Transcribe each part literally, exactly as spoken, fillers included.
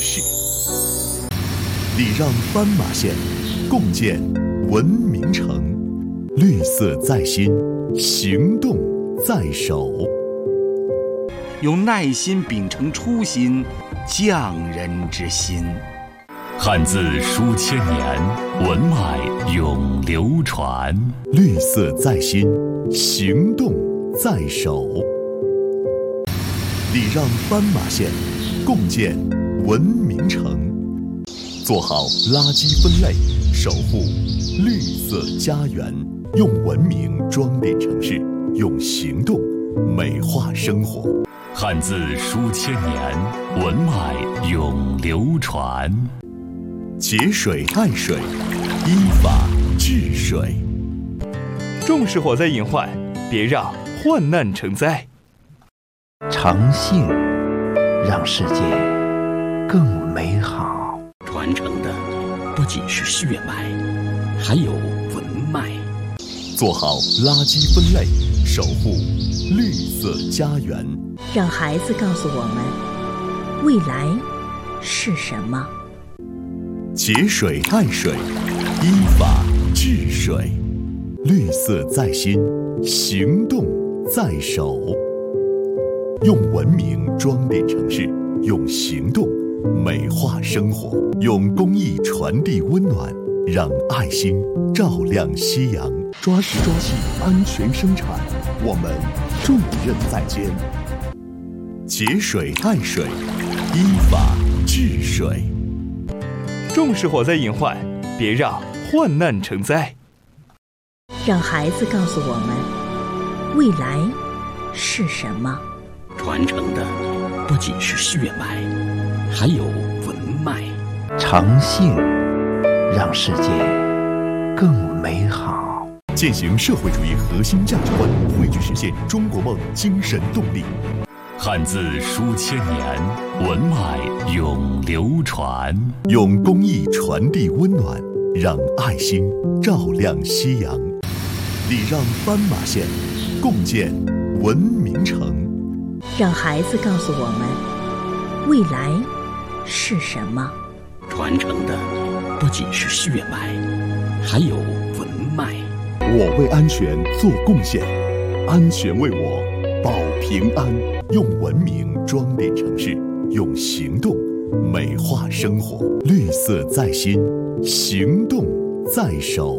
事。礼让斑马线，共建文明城。绿色在心，行动在手。 用耐心秉承初心，匠人之心。 汉字书千年，文脉永流传。 绿色在心，行动在手。礼让斑马线，共建文明城。做好垃圾分类，守护绿色家园。用文明装点城市，用行动美化生活。 汉字书千年，文脉永流传。 节水爱水，依法治水。 重视火灾隐患，别让患难成灾。 诚信让世界更美好。 传承的不仅是血脉，还有文脉。 做好垃圾分类，守护绿色家园。 让孩子告诉我们，未来是什么。 节水爱水，依法治水。绿色在心，行动在手。用文明装点城市，用行动美化生活。用公益传递温暖，让爱心照亮夕阳。抓实抓细，安全生产，我们重任在肩。节水爱水，依法治水。 重视火灾隐患，别让患难成灾。 让孩子告诉我们，未来是什么。 传承的不仅是血脉，还有文脉。 诚信让世界更美好。 践行社会主义核心价值观，汇聚实现中国梦精神动力。 汉字书千年，文脉永流传。 用公益传递温暖，让爱心照亮夕阳。礼让斑马线，共建文明城。 让孩子告诉我们，未来是什么。 传承的不仅是血脉，还有文脉。 我为安全做贡献，安全为我保平安。用文明装点城市，用行动美化生活。绿色在心，行动在手。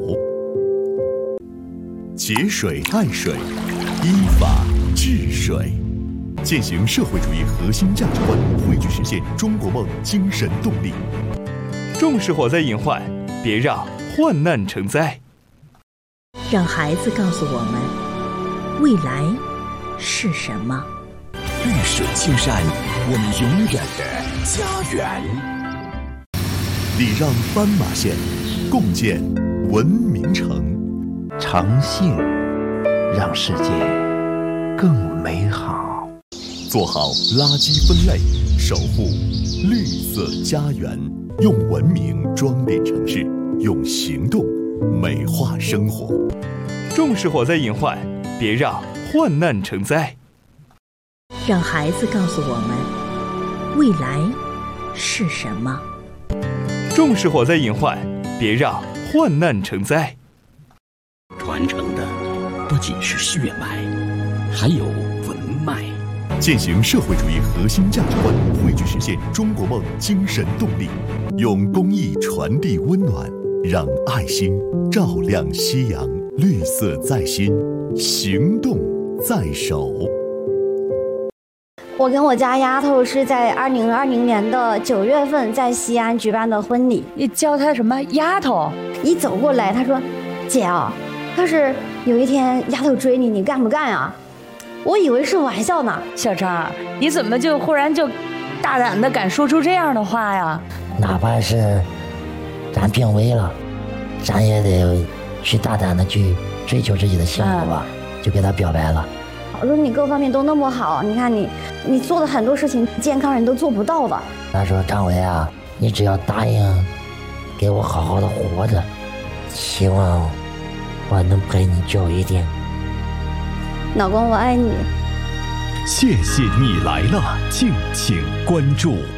节水爱水，依法治水。践行社会主义核心价值观，汇聚实现中国梦精神动力。 重视火灾隐患，别让患难成灾。 让孩子告诉我们，未来是什么。 绿水青山，我们永远的家园。 礼让斑马线，共建文明城。 诚信让世界更美好。 做好垃圾分类，守护绿色家园。用文明装点城市，用行动美化生活。 重视火灾隐患，别让患难成灾。 让孩子告诉我们，未来是什么。 重视火灾隐患，别让患难成灾。 传承的不仅是血脉，还有文脉。 践行社会主义核心价值观，汇聚实现中国梦精神动力。用公益传递温暖，让爱心照亮夕阳。绿色在心，行动在手。 我跟我家丫头是在二零二零年的九月份在西安举办的婚礼。 你叫她什么丫头？ 一走过来，她说：“姐啊，要是有一天丫头追你，你干不干啊？”我以为是玩笑呢。 小张，你怎么就忽然就大胆的敢说出这样的话呀？ 哪怕是咱病危了，咱也得去大胆的去追求自己的幸福吧，嗯、就给他表白了。 我说你各方面都那么好，你看你你做的很多事情，健康人都做不到的。 他说：“张维啊，你只要答应给我好好的活着，希望我能陪你久一点。” 老公，我爱你。 谢谢你来了，敬请关注。